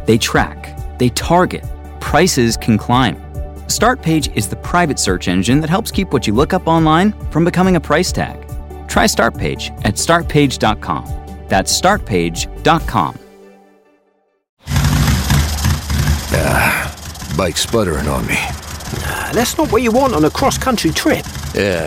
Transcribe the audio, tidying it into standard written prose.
They track, they target, prices can climb. Startpage is the private search engine that helps keep what you look up online from becoming a price tag. Try Startpage at startpage.com. That's startpage.com. Bike sputtering on me. That's not what you want on a cross-country trip. Yeah,